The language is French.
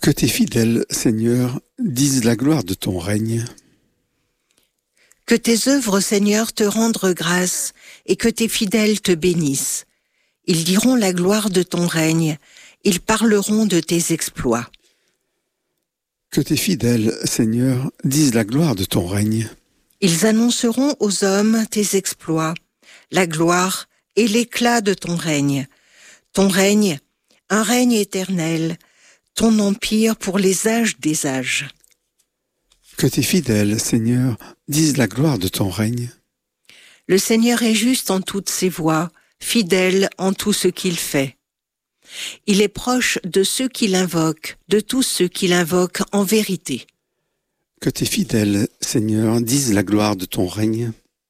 Que tes fidèles, Seigneur, disent la gloire de ton règne. Que tes œuvres, Seigneur, te rendent grâce et que tes fidèles te bénissent. Ils diront la gloire de ton règne, ils parleront de tes exploits. Que tes fidèles, Seigneur, disent la gloire de ton règne. Ils annonceront aux hommes tes exploits, la gloire et l'éclat de ton règne. Ton règne, un règne éternel, ton empire pour les âges des âges. Que tes fidèles, Seigneur, disent la gloire de ton règne. Le Seigneur est juste en toutes ses voies, fidèle en tout ce qu'il fait. Il est proche de ceux qui l'invoquent, de tous ceux qui l'invoquent en vérité. Que tes fidèles, Seigneur, disent la gloire de ton règne.